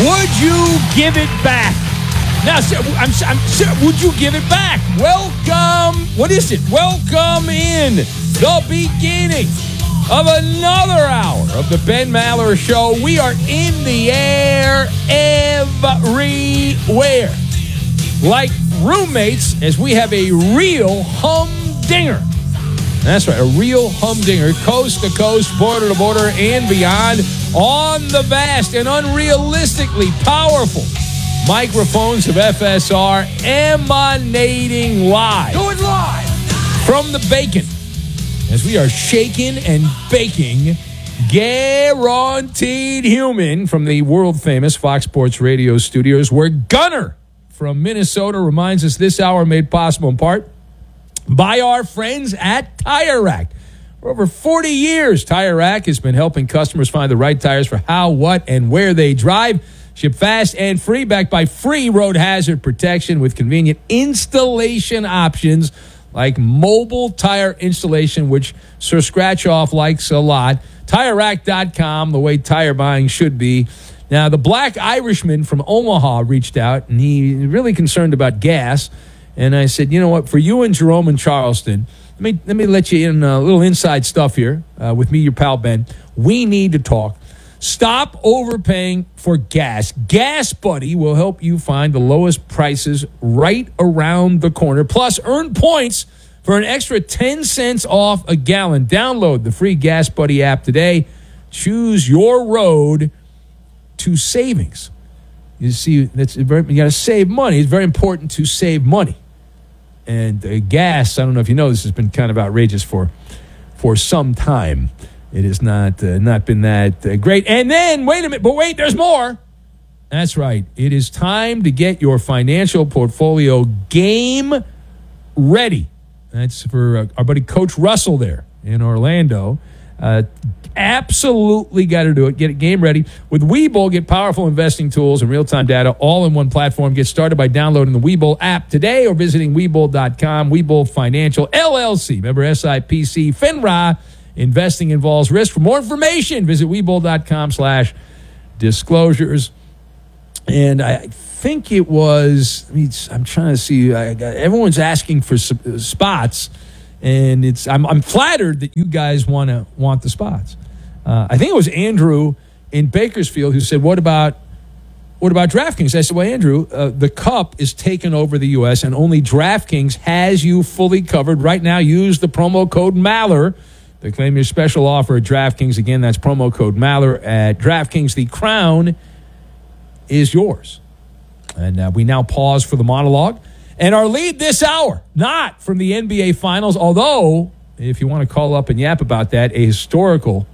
Would you give it back? Now, would you give it back? Welcome. What is it? Welcome in the beginning of another hour of the Ben Maller Show. We are in the air everywhere, like roommates, as we have a real humdinger. That's right, a real humdinger, coast to coast, border to border, and beyond, on the vast and unrealistically powerful microphones of FSR, emanating live. Do it live! From the bacon, as we are shaking and baking, guaranteed human from the world-famous Fox Sports Radio studios, where Gunner from Minnesota reminds us this hour made possible in part by our friends at Tire Rack. For over 40 years, Tire Rack has been helping customers find the right tires for how, what, and where they drive. Ship fast and free, backed by free road hazard protection with convenient installation options like mobile tire installation, which Sir Scratch-Off likes a lot. TireRack.com, the way tire buying should be. Now, the Black Irishman from Omaha reached out, and he's really concerned about gas. And I said, you know what, for you and Jerome in Charleston, let me let you in a little inside stuff here with me, your pal Ben. We need to talk. Stop overpaying for gas. Gas Buddy will help you find the lowest prices right around the corner. Plus, earn points for an extra 10 cents off a gallon. Download the free Gas Buddy app today. Choose your road to savings. You see, you got to save money. It's very important to save money. And gas, I don't know if you know, this has been kind of outrageous for some time. It has not been that great. And then, wait a minute, but wait, there's more. That's right. It is time to get your financial portfolio game ready. That's for our buddy Coach Russell there in Orlando. Absolutely got to do it. Get it game ready. With Webull, get powerful investing tools and real-time data all in one platform. Get started by downloading the Webull app today or visiting Webull.com. Webull Financial, LLC. Member SIPC, FINRA. Investing involves risk. For more information, visit Webull.com/disclosures. And I think it was, I'm trying to see, everyone's asking for spots. And I'm flattered that you guys want the spots. I think it was Andrew in Bakersfield who said, "What about DraftKings?" I said, "Well, Andrew, the Cup is taking over the U.S. and only DraftKings has you fully covered right now. Use the promo code Maller to claim your special offer at DraftKings. Again, that's promo code Maller at DraftKings. The crown is yours." And we now pause for the monologue. And our lead this hour, not from the NBA Finals, although, if you want to call up and yap about that, a historical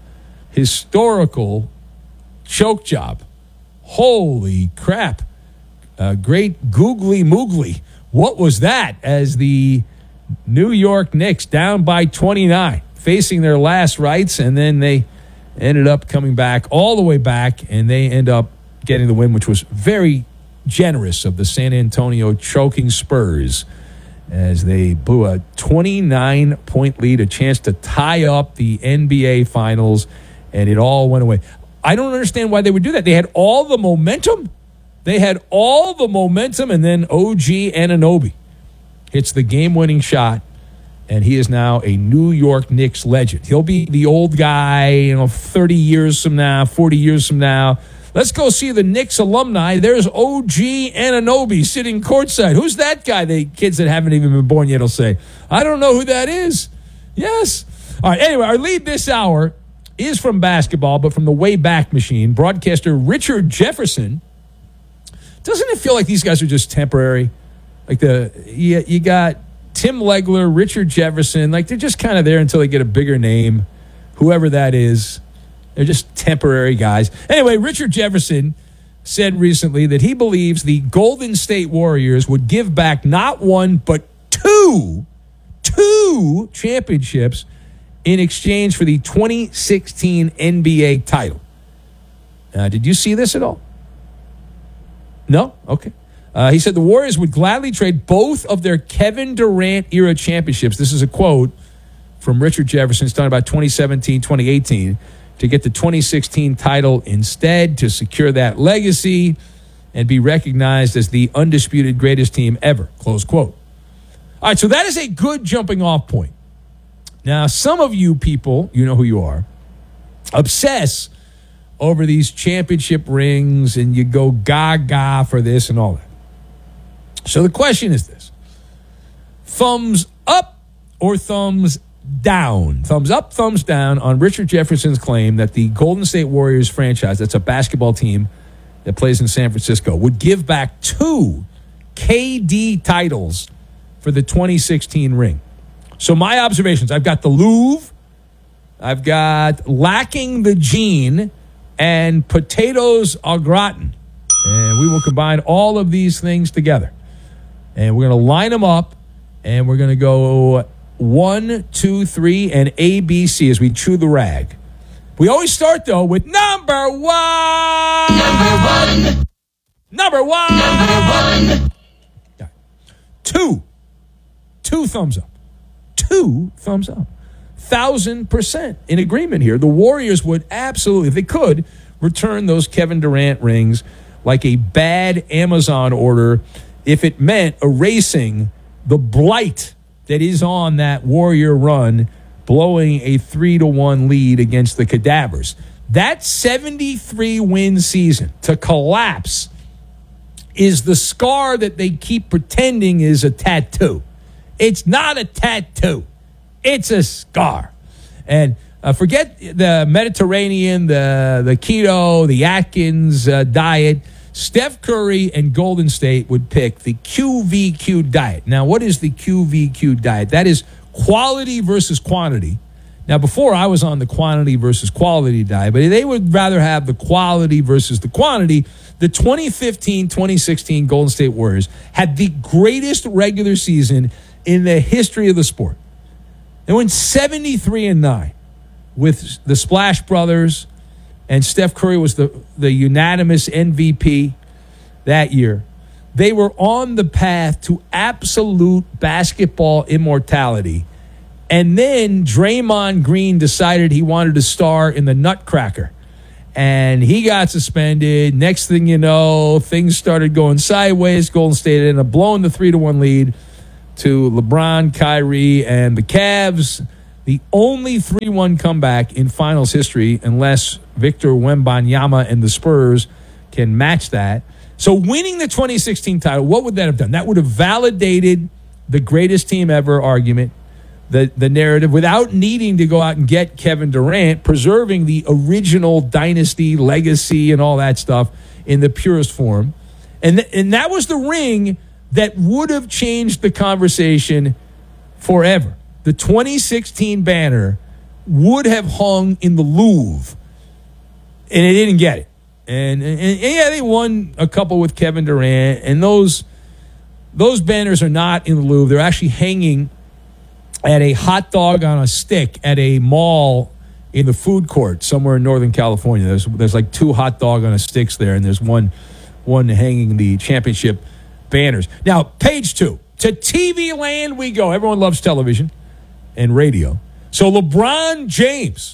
choke job. Holy crap. Great googly moogly. What was that as the New York Knicks down by 29, facing their last rites, and then they ended up coming back all the way back, and they end up getting the win, which was very generous of the San Antonio choking Spurs as they blew a 29-point lead, a chance to tie up the NBA Finals, and it all went away. I don't understand why they would do that. They had all the momentum. And then OG Anunoby hits the game-winning shot, and he is now a New York Knicks legend. He'll be the old guy, 30 years from now, 40 years from now. Let's go see the Knicks alumni. There's OG Anunoby sitting courtside. Who's that guy? The kids that haven't even been born yet will say, "I don't know who that is." Yes. All right, anyway, our lead this hour is from basketball, but from the Wayback Machine. Broadcaster Richard Jefferson. Doesn't it feel like these guys are just temporary? Like you got Tim Legler, Richard Jefferson. Like they're just kind of there until they get a bigger name, whoever that is. They're just temporary guys. Anyway, Richard Jefferson said recently that he believes the Golden State Warriors would give back not one, but two championships in exchange for the 2016 NBA title. Did you see this at all? No? Okay. He said the Warriors would gladly trade both of their Kevin Durant-era championships. This is a quote from Richard Jefferson. He's talking about 2017, 2018. to get the 2016 title instead, to secure that legacy and be recognized as the undisputed greatest team ever, close quote. All right, so that is a good jumping off point. Now, some of you people, you know who you are, obsess over these championship rings and you go gaga for this and all that. So the question is this: thumbs up or thumbs down? Thumbs up, thumbs down on Richard Jefferson's claim that the Golden State Warriors franchise, that's a basketball team that plays in San Francisco, would give back 2 KD titles for the 2016 ring. So my observations: I've got the Louvre, I've got lacking the gene, and potatoes au gratin. And we will combine all of these things together. And we're going to line them up, and we're going to go 1, 2, 3, and A, B, C as we chew the rag. We always start, though, with number 1. Number one. 2 thumbs up. 2 thumbs up. 1,000% in agreement here. The Warriors would absolutely, if they could, return those Kevin Durant rings like a bad Amazon order if it meant erasing the blight that is on that Warrior run, blowing a 3-1 lead against the Cadavers. That 73-win season to collapse is the scar that they keep pretending is a tattoo. It's not a tattoo. It's a scar. And forget the Mediterranean, the keto, the Atkins diet. Steph Curry and Golden State would pick the QVQ diet. Now, what is the QVQ diet? That is quality versus quantity. Now, before I was on the quantity versus quality diet, but they would rather have the quality versus the quantity. The 2015-2016 Golden State Warriors had the greatest regular season in the history of the sport. They went 73-9 with the Splash Brothers, and Steph Curry was the unanimous MVP that year. They were on the path to absolute basketball immortality. And then Draymond Green decided he wanted to star in the Nutcracker. And he got suspended. Next thing you know, things started going sideways. Golden State ended up blowing the 3-1 lead to LeBron, Kyrie, and the Cavs. The only 3-1 comeback in finals history, unless Victor Wembanyama and the Spurs can match that. So winning the 2016 title, what would that have done? That would have validated the greatest team ever argument, the narrative, without needing to go out and get Kevin Durant, preserving the original dynasty legacy and all that stuff in the purest form. And that was the ring that would have changed the conversation forever. The 2016 banner would have hung in the Louvre, and it didn't get it. And yeah, they won a couple with Kevin Durant, and those banners are not in the Louvre. They're actually hanging at a hot dog on a stick at a mall in the food court somewhere in Northern California. There's like 2 hot dog on a sticks there, and there's one hanging the championship banners. Now, page 2. To TV land we go. Everyone loves television and radio. So LeBron James.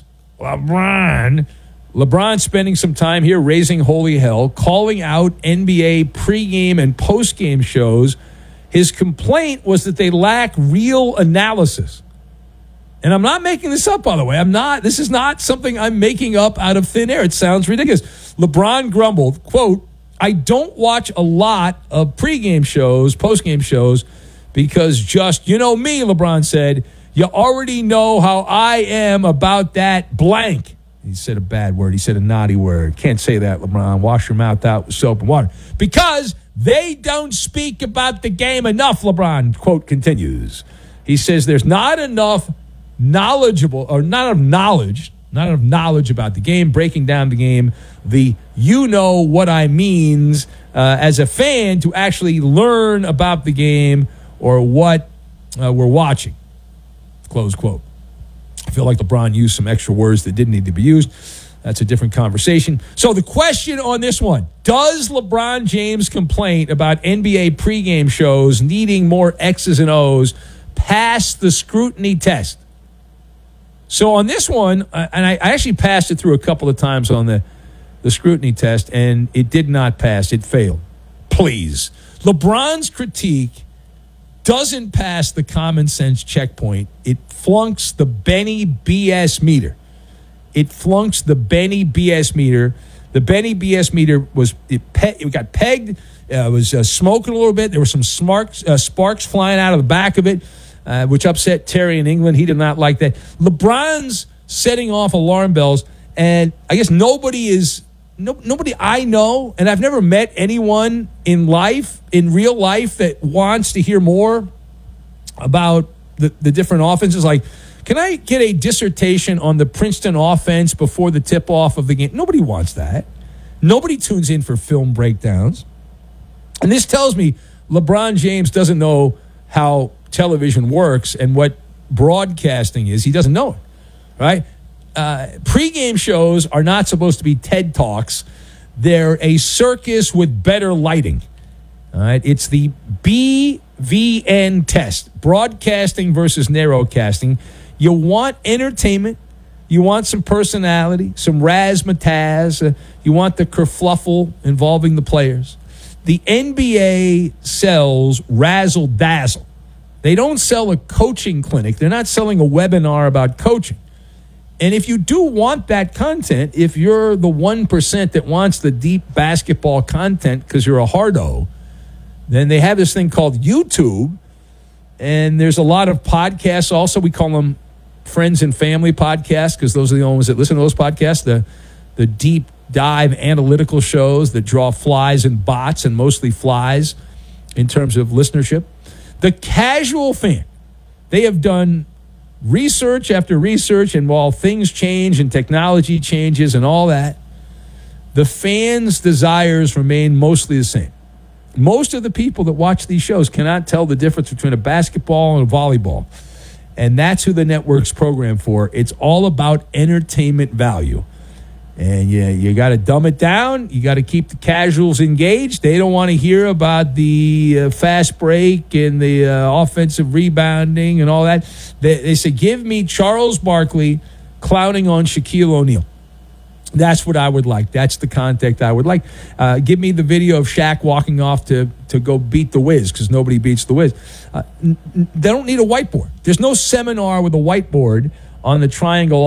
LeBron spending some time here raising holy hell, calling out NBA pregame and postgame shows. His complaint was that they lack real analysis. And I'm not making this up, by the way. This is not something I'm making up out of thin air. It sounds ridiculous. LeBron grumbled, quote, "I don't watch a lot of pregame shows, postgame shows, because just, you know me," LeBron said, "you already know how I am about that blank." He said a bad word. He said a naughty word. Can't say that, LeBron. Wash your mouth out with soap and water. Because they don't speak about the game enough, LeBron, quote, continues. He says there's not enough knowledge about the game, breaking down the game, the you know what I means as a fan to actually learn about the game or what we're watching, close quote. I feel like LeBron used some extra words that didn't need to be used. That's a different conversation. So the question on this one, does LeBron James' complaint about NBA pregame shows needing more X's and O's pass the scrutiny test? So on this one, and I actually passed it through a couple of times on the scrutiny test, and it did not pass. It failed. Please. LeBron's critique doesn't pass the common sense checkpoint. It flunks the Benny BS meter. It flunks the Benny BS meter. The Benny BS meter it got pegged. It was smoking a little bit. There were some sparks flying out of the back of it, which upset Terry in England. He did not like that. LeBron's setting off alarm bells, and I guess nobody I know, and I've never met anyone in real life, that wants to hear more about the different offenses. Like, can I get a dissertation on the Princeton offense before the tip-off of the game? Nobody wants that. Nobody tunes in for film breakdowns. And this tells me LeBron James doesn't know how television works and what broadcasting is. He doesn't know it, right? Pre-game shows are not supposed to be TED Talks. They're a circus with better lighting. All right, it's the BVN test, broadcasting versus narrowcasting. You want entertainment. You want some personality, some razzmatazz. You want the kerfluffle involving the players. The NBA sells razzle-dazzle. They don't sell a coaching clinic. They're not selling a webinar about coaching. And if you do want that content, if you're the 1% that wants the deep basketball content because you're a hardo, then they have this thing called YouTube. And there's a lot of podcasts also. We call them friends and family podcasts because those are the only ones that listen to those podcasts. The deep dive analytical shows that draw flies and bots, and mostly flies in terms of listenership. The casual fan, they have done research after research, and while things change and technology changes and all that, the fans' desires remain mostly the same. Most of the people that watch these shows cannot tell the difference between a basketball and a volleyball. And that's who the network's programmed for. It's all about entertainment value. And you got to dumb it down. You got to keep the casuals engaged. They don't want to hear about the fast break and the offensive rebounding and all that. They say, give me Charles Barkley clowning on Shaquille O'Neal. That's what I would like. That's the content I would like. Give me the video of Shaq walking off to go beat the Wiz, because nobody beats the Wiz. They don't need a whiteboard. There's no seminar with a whiteboard on the triangle